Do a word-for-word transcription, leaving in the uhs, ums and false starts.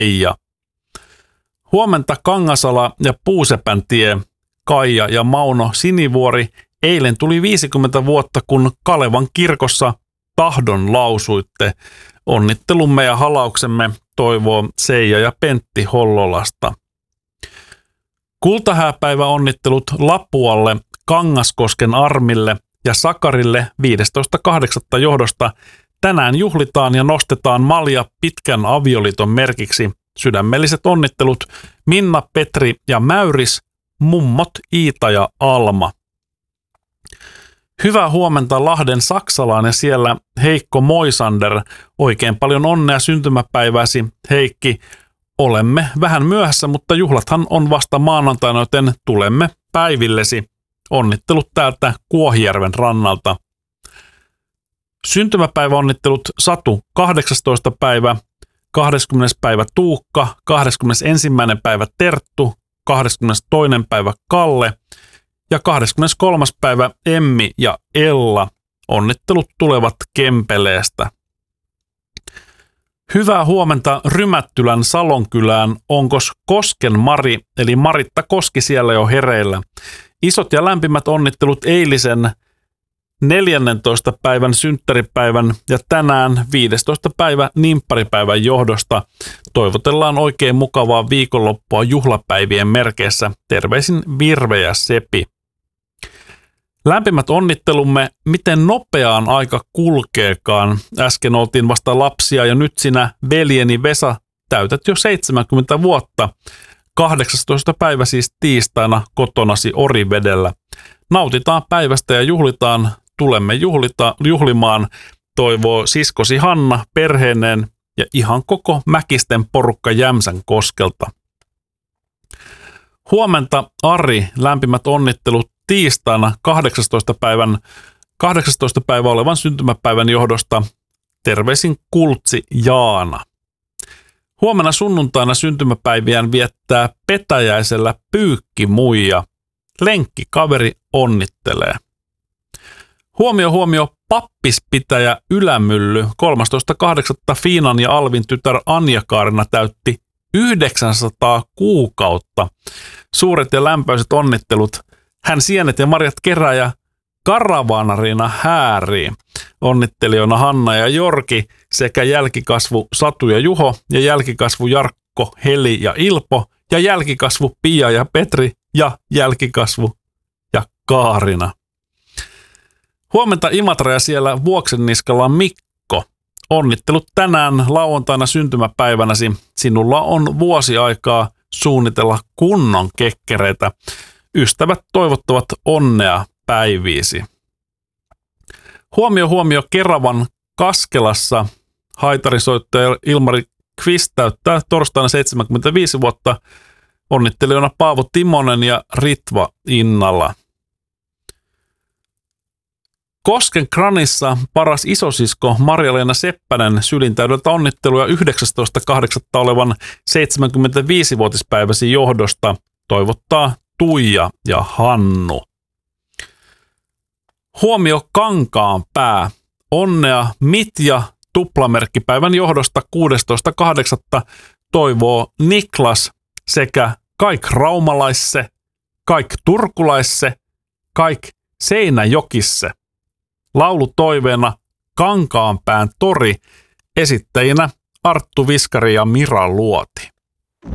Maija. Huomenta Kangasala ja Puusepäntie, Kaija ja Mauno Sinivuori. Eilen tuli viisikymmentä vuotta, kun Kalevan kirkossa tahdon lausuitte. Onnittelumme ja halauksemme toivoo Seija ja Pentti Hollolasta. Kultahääpäivä onnittelut Lapualle, Kangaskosken Armille ja Sakarille viidestoista kahdeksatta johdosta. Tänään juhlitaan ja nostetaan malja pitkän avioliiton merkiksi. Sydämelliset onnittelut Minna, Petri ja Mäyris, mummot Iita ja Alma. Hyvää huomenta Lahden Saksalaan ja siellä Heikko Moisander. Oikein paljon onnea syntymäpäiväsi, Heikki. Olemme vähän myöhässä, mutta juhlathan on vasta maanantaina, joten tulemme päivillesi. Onnittelut täältä Kuohijärven rannalta. Syntymäpäiväonnittelut Satu kahdeksastoista päivä, kahdeskymmenes päivä Tuukka, kahdeskymmenesensimmäinen päivä Terttu, kahdeskymmenestoinen päivä Kalle ja kahdeskymmeneskolmas päivä Emmi ja Ella. Onnittelut tulevat Kempeleestä. Hyvää huomenta Rymättylän Salonkylään. Onkos Kosken Mari, eli Maritta Koski siellä jo hereillä. Isot ja lämpimät onnittelut eilisen neljännentoista päivän synttäripäivän ja tänään viidestoista päivä nimpparipäivän johdosta. Toivotellaan oikein mukavaa viikonloppua juhlapäivien merkeissä. Terveisin Virve ja Sepi. Lämpimät onnittelumme, miten nopeaan aika kulkeekaan. Äsken oltiin vasta lapsia ja nyt sinä, veljeni Vesa, täytät jo seitsemänkymmentä vuotta. kahdeksastoista päivä siis tiistaina kotonasi Orivedellä. Nautitaan päivästä ja juhlitaan, tulemme juhlita, juhlimaan, toivoo siskosi Hanna perheineen ja ihan koko Mäkisten porukka Jämsän koskelta. Huomenta Ari, lämpimät onnittelut tiistaina kahdeksastoista päivän, kahdeksastoista päivä olevan syntymäpäivän johdosta. Terveisin Kultsi Jaana. Huomenna sunnuntaina syntymäpäiviään viettää Petäjäisellä Pyykkimuija. Lenkkikaveri onnittelee. Huomio, huomio, pappispitäjä Ylämylly. kolmastoista kahdeksatta Fiinan ja Alvin tytär Anja Kaarina täytti yhdeksänsataa kuukautta. Suuret ja lämpöiset onnittelut. Hän sienet ja marjat kerää ja karavaanarina häärii. Onnittelijoina Hanna ja Jorki sekä jälkikasvu Satu ja Juho ja jälkikasvu Jarkko, Heli ja Ilpo ja jälkikasvu Pia ja Petri ja jälkikasvu ja Kaarina. Huomenta Imatra ja siellä Vuoksenniskalla Mikko. Onnittelut tänään lauantaina syntymäpäivänäsi. Sinulla on vuosi aikaa suunnitella kunnon kekkereitä. Ystävät toivottavat onnea päiviisi. Huomio, huomio Keravan Kaskelassa. Haitarisoittaja Ilmari Kvist täyttää torstaina seitsemänkymmentäviisi vuotta. Onnittelijoina Paavo Timonen ja Ritva Innalla. Kosken Kranissa paras isosisko Marja-Leena Seppänen sylintäydeltä onnitteluja yhdeksästoista kahdeksatta olevan seitsemänkymmentäviisivuotispäiväsi johdosta. Toivottaa Tuija ja Hannu. Huomio Kankaanpää. Onnea Mitja tuplamerkkipäivän johdosta kuudestoista kahdeksatta toivoo Niklas sekä kaik raumalaisse, kaik turkulaisse, kaik Seinäjokisse. Laulutoiveena Kankaanpään tori, esittäjinä Arttu Viskari ja Mira Luoti.